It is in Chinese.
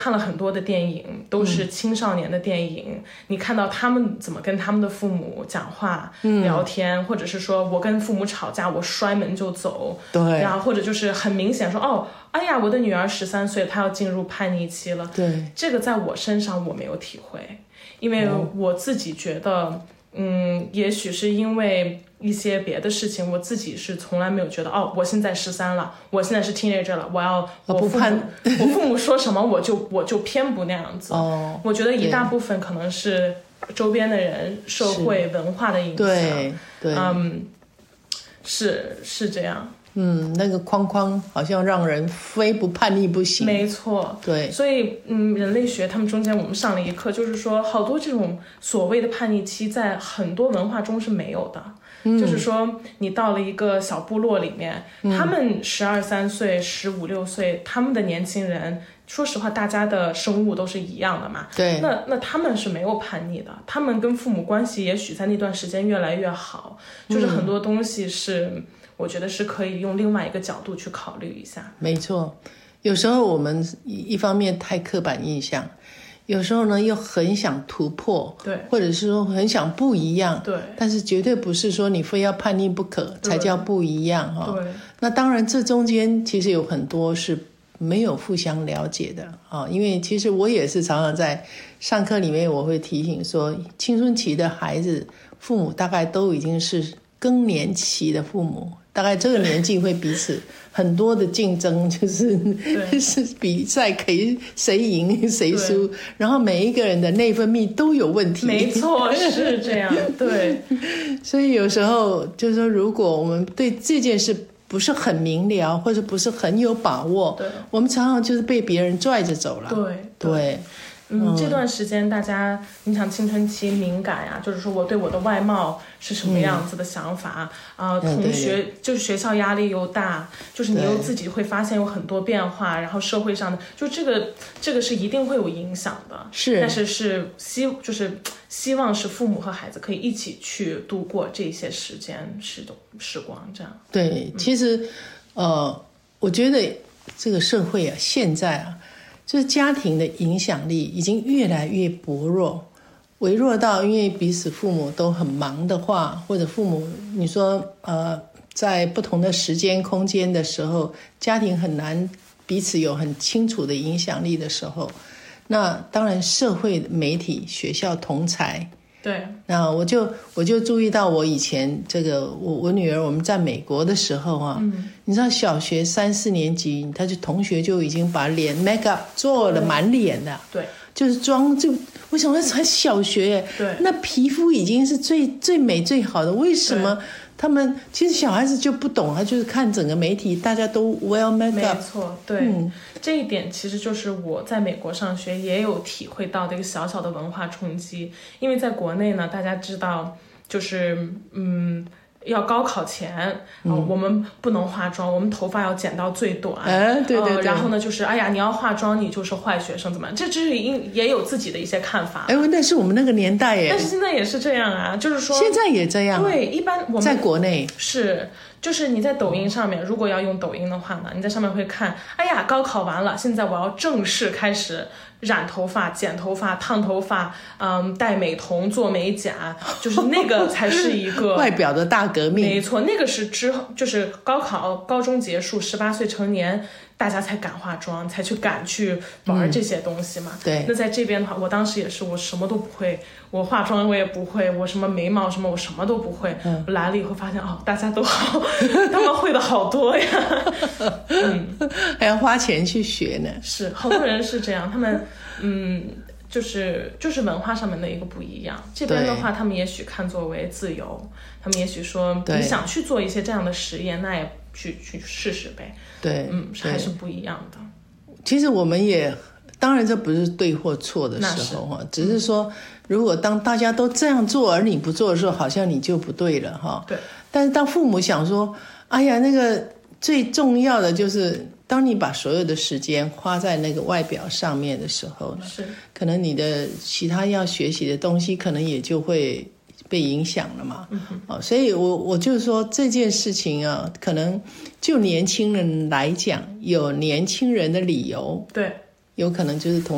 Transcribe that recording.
看了很多的电影，都是青少年的电影，你看到他们怎么跟他们的父母讲话、聊天，或者是说我跟父母吵架，我摔门就走， 对， 然后或者就是很明显说哦，哎呀，我的女儿13岁，她要进入叛逆期了。 对， 这个在我身上我没有体会，因为我自己觉得，也许是因为一些别的事情，我自己是从来没有觉得哦，我现在13了，我现在是 teenager 了，我父母说什么我就偏不那样子。我觉得一大部分可能是周边的人、社会文化的影响。 对， 是这样。 那个框框好像让人非不叛逆不行。 没错， 对， 所以人类学他们中间我们上了一课，就是说好多这种所谓的叛逆期在很多文化中是没有的。就是说你到了一个小部落里面，他们12、13岁、15、16岁，他们的年轻人，说实话大家的生物都是一样的嘛。 对， 那他们是没有叛逆的，他们跟父母关系也许在那段时间越来越好，就是很多东西是我觉得是可以用另外一个角度去考虑一下。 没错，有时候我们一方面太刻板印象，有时候呢又很想突破， 对， 或者是说很想不一样， 对， 但是绝对不是说你非要叛逆不可才叫不一样哈。 对， 那当然这中间其实有很多是没有互相了解的啊，因为其实我也是常常在上课里面我会提醒说，青春期的孩子父母大概都已经是更年期的父母，大概这个年纪会彼此很多的竞争，就是比赛可以谁赢谁输，然后每一个人的内分泌都有问题。 没错，是这样。对， 所以有时候就是说，如果我们对这件事不是很明了，或者不是很有把握， 对， 我们常常就是被别人拽着走了。对。 这段时间大家，你想青春期敏感呀，就是说我对我的外貌是什么样子的想法同学就是学校压力又大，就是你又自己会发现有很多变化，然后社会上的就这个是一定会有影响的。是，但是就是希望是父母和孩子可以一起去度过这些时光，这样。对， 其实我觉得这个社会啊，现在啊。就是家庭的影响力已经越来越薄弱，微弱到因为彼此父母都很忙的话，或者父母你说在不同的时间空间的时候，家庭很难彼此有很清楚的影响力的时候，那当然社会媒体、学校同侪。 对， 那我就注意到我以前这个我女儿我们在美国的时候啊，你知道小学3、4年级，她就同学就已经把脸 make up 做了满脸的， 对， 就是妆就我想那才小学， 对， 那皮肤已经是最美最好的，为什么他们其实小孩子就不懂，他就是看整个媒体大家都 well make up。 没错，对，这一点其实就是我在美国上学也有体会到的一个小小的文化冲击。因为在国内呢，大家知道就是要高考前我们不能化妆，我们头发要剪到最短， 对， 然后呢就是哎呀你要化妆你就是坏学生怎么样，这是也有自己的一些看法。 那是我们那个年代耶， 但是现在也是这样啊，就是说现在也这样。 对，一般我们在国内是就是你在抖音上面，如果要用抖音的话呢，你在上面会看，哎呀高考完了，现在我要正式开始染头发、剪头发、烫头发，戴美瞳、做美甲，就是那个才是一个外表的大革命。 没错，那个是之后就是高中结束，18岁成年，大家才敢化妆，才敢去玩这些东西嘛。 对。 那在这边的话，我当时也是，我什么都不会，我化妆我也不会，我什么眉毛什么我什么都不会。我来了以后发现大家都好，他们会的好多呀。 还要花钱去学呢。 是，好多人是这样，他们就是文化上面的一个不一样。这边的话，他们也许看作为自由，他们也许说你想去做一些这样的实验，那也去试试呗。对，还是不一样的。 其实我们也，当然这不是对或错的时候哈，只是说，如果当大家都这样做而你不做的时候，好像你就不对了哈。对。但是当父母想说，哎呀，那个最重要的就是。当你把所有的时间花在那个外表上面的时候呢，是可能你的其他要学习的东西可能也就会被影响了嘛。所以我就说这件事情啊，可能就年轻人来讲，有年轻人的理由，对，有可能就是同